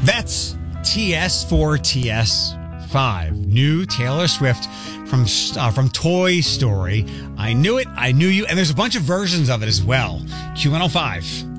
That's TS for TS5. New Taylor Swift from Toy Story. I Knew It, I Knew You, and there's a bunch of versions of it as well. Q105.